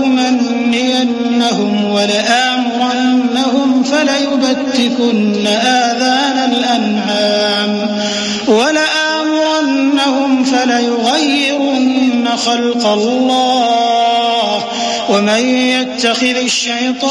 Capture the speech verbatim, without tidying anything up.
ولأمنينهم ولآمرنهم فليبتكن آذان الأنعام ولآمرنهم فليغيرن خلق الله ومن يتخذ الشيطان